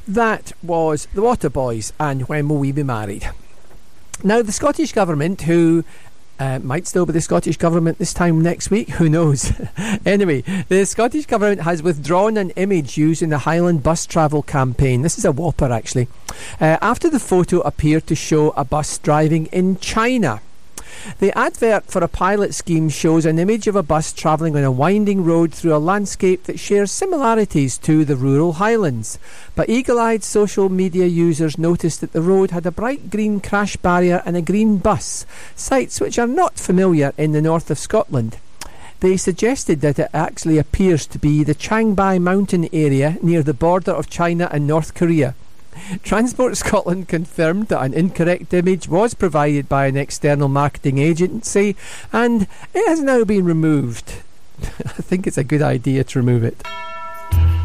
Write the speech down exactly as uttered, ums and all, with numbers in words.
That was the Waterboys and When Will We Be Married. Now, the Scottish Government, who uh, might still be the Scottish Government this time next week, who knows? Anyway, the Scottish Government has withdrawn an image used in the Highland bus travel campaign. This is a whopper, actually. Uh, after the photo appeared to show a bus driving in China. The advert for a pilot scheme shows an image of a bus travelling on a winding road through a landscape that shares similarities to the rural Highlands. But eagle-eyed social media users noticed that the road had a bright green crash barrier and a green bus, sights which are not familiar in the north of Scotland. They suggested that it actually appears to be the Changbai mountain area near the border of China and North Korea. Transport Scotland confirmed that an incorrect image was provided by an external marketing agency and it has now been removed. I think it's a good idea to remove it.